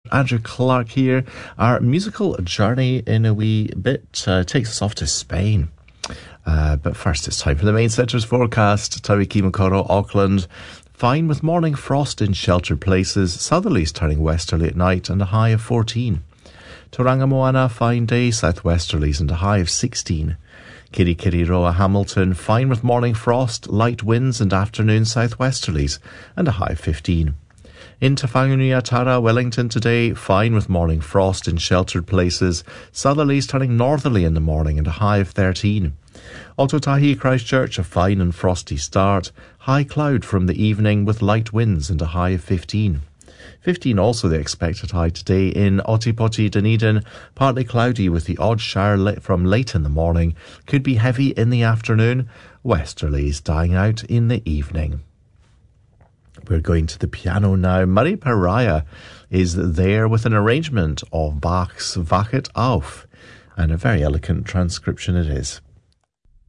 Andrew Clark here. Our musical journey in a wee bit takes us off to Spain. But first it's time for the main centres forecast. Tawi Kimakoro, Auckland. Fine with morning frost in sheltered places. Southerlies turning westerly at night and a high of 14. Tauranga Moana, fine day. Southwesterlies and a high of 16. Kirikiriroa, Hamilton, fine with morning frost, light winds and afternoon southwesterlies, and a high of 15. In Tafangunia-Tara, Wellington today, fine with morning frost in sheltered places, southerlies turning northerly in the morning and a high of 13. Ōtautahi, Christchurch, a fine and frosty start, high cloud from the evening with light winds and a high of 15. 15 also the expected high today in Otipoti, Dunedin, partly cloudy with the odd shower from late in the morning, could be heavy in the afternoon, westerlies dying out in the evening. We're going to the piano now. Murray Pariah is there with an arrangement of Bach's Wachet auf, and a very elegant transcription it is.